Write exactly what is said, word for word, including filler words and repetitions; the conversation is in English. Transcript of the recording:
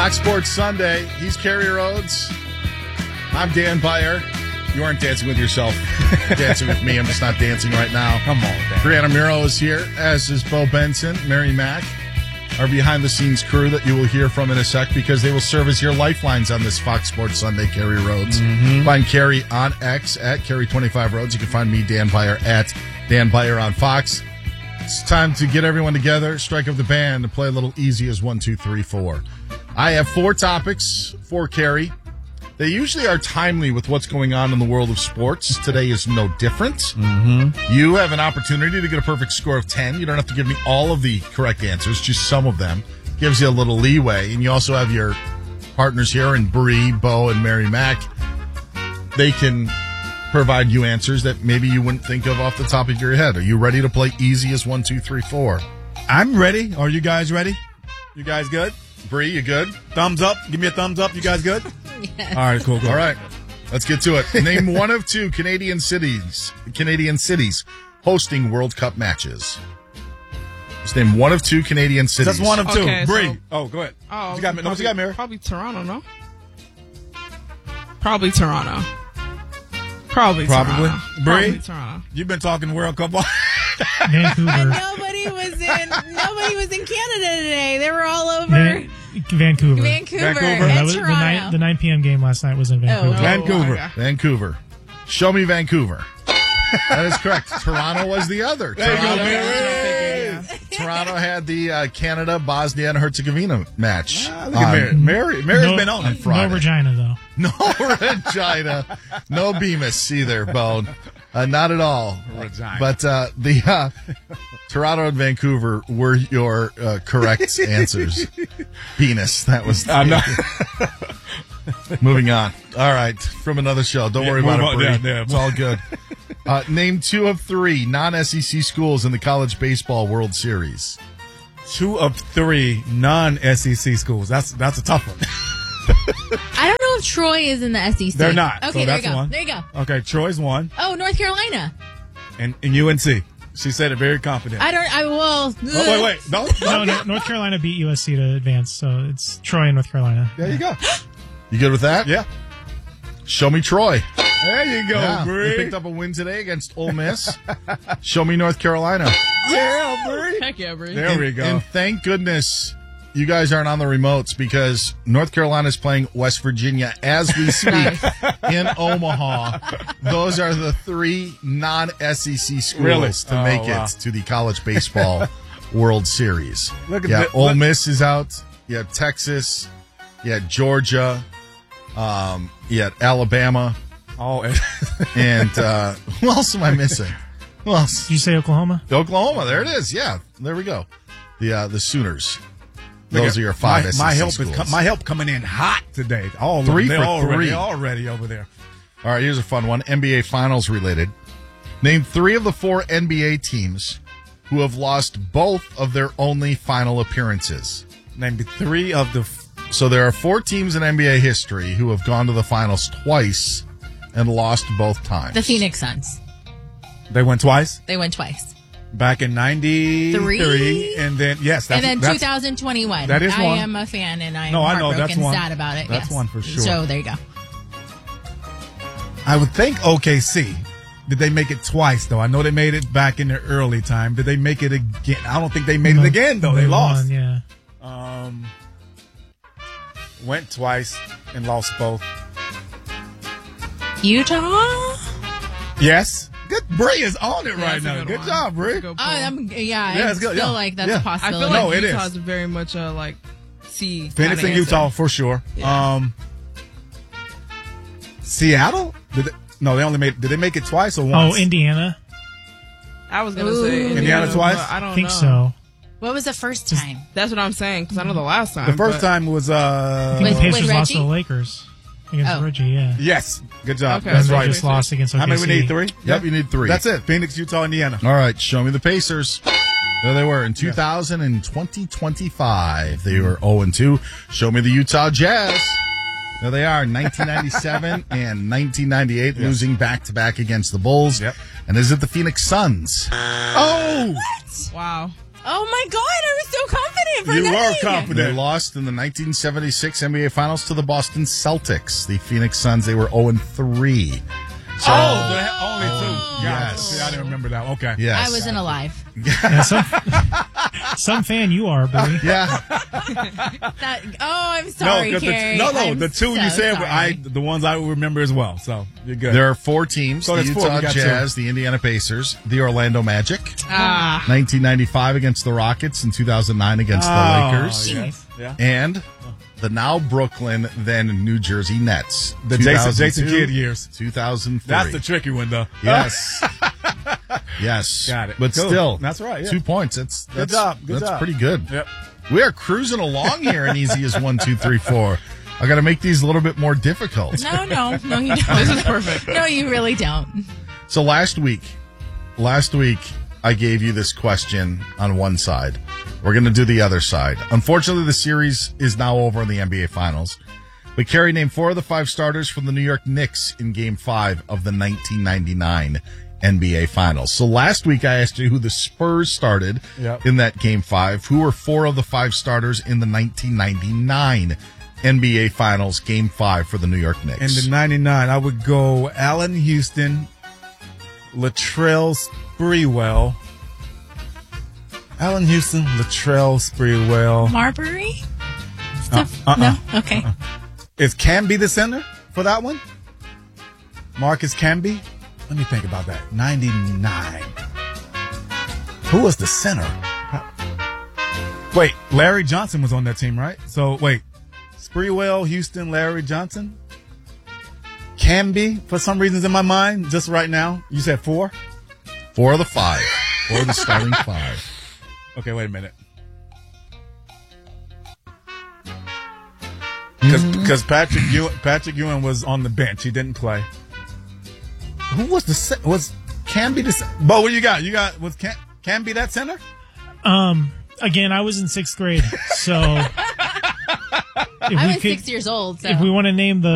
Fox Sports Sunday. He's Kerry Rhodes. I'm Dan Beyer. You aren't dancing with yourself. Dancing with me. I'm just not dancing right now. Come on, Dan. Brianna Miro is here, as is Bo Benson, Mary Mack, our behind-the-scenes crew that you will hear from in a sec because they will serve as your lifelines on this Fox Sports Sunday, Kerry Rhodes. Mm-hmm. Find Kerry on X at Kerry twenty-five Rhodes. You can find me, Dan Beyer, at Dan Beyer on Fox. It's time to get everyone together, strike up the band, and play a little easy as one, two, three, four. I have four topics for Kerry. They usually are timely with what's going on in the world of sports. Today is no different. Mm-hmm. You have an opportunity to get a perfect score of ten. You don't have to give me all of the correct answers, just some of them. Gives you a little leeway. And you also have your partners here in Bree, Bo, and Mary Mack. They can provide you answers that maybe you wouldn't think of off the top of your head. Are you ready to play easy as one, two, three, four? I'm ready. Are you guys ready? You guys good? Bree, you good? Thumbs up. Give me a thumbs up. You guys good? Yes. All right, cool, cool. All right, let's get to it. Name one of two Canadian cities, Canadian cities hosting World Cup matches. Just name one of two Canadian cities. That's one of two. Okay, Bree. so- oh, go ahead. Oh, what you got, no, what you got, Mary? Probably Toronto, no? Probably Toronto. Probably, Probably. Toronto. Bree? Probably Toronto. You've been talking World Cup. And Vancouver. nobody was in nobody was in Canada today. They were all over Van- Vancouver. Vancouver, Vancouver. and That was the Toronto. nine, the nine p.m. game last night was in Vancouver. Oh. Vancouver. okay. Vancouver. Show me Vancouver. That is correct. Toronto was the other. There you go, Toronto, Mary. Toronto had the uh, Canada Bosnia and Herzegovina match. Ah, look at on- Mary. Mary. Mary's no, been on it. Friday. no Regina, though. No Regina. No Bemis either, Bone. Uh, not at all. Regina. But uh, the uh, Toronto and Vancouver were your uh, correct answers. Penis. That was. I'm not. Moving on. All right. From another show. Don't Yeah, worry about move it, on. Bree. Yeah, yeah. It's all good. Uh, name two of three non-S E C schools in the College Baseball World Series. Two of three non-S E C schools. That's that's a tough one. I don't know if Troy is in the S E C. They're not. Okay, so there that's you go. one. There you go. Okay, Troy's one, Oh, North Carolina. and, and U N C. She said it very confident. I don't. I will. Oh, wait, wait. No, No, no, North Carolina beat U S C to advance, so it's Troy and North Carolina. There you go. You good with that? Yeah. Show me Troy. There you go, Yeah, Bree. they picked up a win today against Ole Miss. Show me North Carolina. Yeah, Bree. Heck yeah, Bree. There and, we go. And thank goodness you guys aren't on the remotes because North Carolina's playing West Virginia as we speak in Omaha. Those are the three non-S E C schools Really? to Oh, make wow. it to the College Baseball World Series. Look at yeah, the- Ole look- Miss is out. You have Texas. You have Georgia. Um, you have Alabama. Oh, And uh, who else am I missing? Who else? Did you say Oklahoma? Oklahoma. There it is. Yeah, there we go. The uh, the Sooners. Look Those at- are your five My, S E C my help schools. is com- my help coming in hot today. All Three they're for already, three. They're already over there. All right, here's a fun one. N B A Finals related. Name three of the four N B A teams who have lost both of their only final appearances. Name me three of the. F- So there are four teams in N B A history who have gone to the finals twice and lost both times. The Phoenix Suns. they went twice They went twice. back in ninety-three, Three? and then yes, that's, and then that's twenty twenty-one. that is I one. am a fan, and I'm No, I know, heartbroken that's one. sad about it. That's yes. one for sure. So there you go. I would think O K C. Did they make it twice though? I know they made it back in the early time. Did they make it again? I don't think they made it again though. They lost. Won, yeah. Um, went twice and lost both. Utah. Yes. Good. Bree is on it Yeah, right that's a now. good Good one. job, That's a Bree. good Oh, pull. I'm, yeah, Yeah, I it's good, feel yeah. like that's Yeah. a I possibility. feel like No, it is. Utah's very much a like C. Phoenix kinda and Utah answer. for sure. Yeah. Um, Seattle? Did they, no, they only made. Did they make it twice or once? Oh, Indiana? I was gonna Ooh. say Indiana but twice? I don't I think know. so. What was the first time? That's what I'm saying because I know the last time. The first but- time was uh. I think With- the Pacers with lost to Reggie? the Lakers against Oh. Reggie, yeah. Yes. Good job. Okay. That's and they right. just lost against O K C. How many we need? Three. Yep, you need three. That's it. Phoenix, Utah, Indiana. All right, show me the Pacers. There they were in two thousand and twenty twenty-five. They were oh and two. Show me the Utah Jazz. There they are, nineteen ninety-seven and nineteen ninety-eight, Yes. losing back-to-back against the Bulls. Yep. And is it the Phoenix Suns? Oh. Wow. Oh my God, I was so confident for You were nothing. They confident. lost in the nineteen seventy-six N B A Finals to the Boston Celtics. The Phoenix Suns, they were oh and three. So, Oh, they had only two. Yes. See, I didn't remember that. Okay. yes. I wasn't alive. Yeah, some, some fan you are, Billy. Yeah. That, oh, I'm sorry, 'cause Carrie. the, no, no, I'm the two so you said were I, sorry. the ones I remember as well. So you're good. There are four teams: So the there's four. Utah We got two. Jazz, the Indiana Pacers, the Orlando Magic. Ah. nineteen ninety-five against the Rockets, and two thousand nine against the Oh, Lakers, yes. Yeah. and the now Brooklyn, then New Jersey Nets. The Jason, two thousand two, Jason Kidd years. two thousand three. That's the tricky one, though. Yes. Yes. Got it. But Cool. still, That's right, yeah. Two points. That's, that's job, good that's job. pretty good. Yep. We are cruising along here in easy as one, two, three, four. I got to make these a little bit more difficult. No, no, no, you don't. This is perfect. No, you really don't. So last week, last week I gave you this question on one side. We're going to do the other side. Unfortunately, the series is now over in the N B A Finals. But Carrie named four of the five starters from the New York Knicks in Game Five of the nineteen ninety-nine N B A Finals. So last week I asked you who the Spurs started Yep. in that Game Five. Who were four of the five starters in the nineteen ninety-nine N B A Finals Game Five for the New York Knicks? In the ninety-nine, I would go Allen Houston, Latrell Sprewell. Allen Houston, Latrell Sprewell. Marbury? Stuff? uh-uh. No? Okay. Is Camby the center for that one? Marcus Camby? Let me think about that. ninety-nine. Who was the center? Wait, Larry Johnson was on that team, right? So, wait. Sprewell, Houston, Larry Johnson? Camby, for some reasons in my mind, just right now. You said four? Four of the five. Four of the starting five. Okay, wait a minute. Because Patrick Ewing, Patrick Ewing was on the bench. He didn't play. Who was the ce- was Camby the center? Bo, what you got? You got was Cam, Camby that center? Um, again, I was in sixth grade, so if I we was could, six years old, so. if we want to name the